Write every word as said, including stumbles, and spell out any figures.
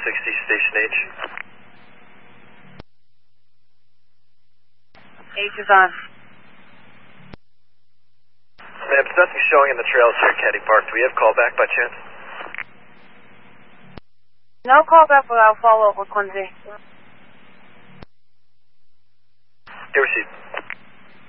sixty, station H. H is on. Ma'am, there's nothing showing in the trails here at Caddy Park. Do we have callback by chance? No callback, but I'll follow up with Quincy. Okay, received.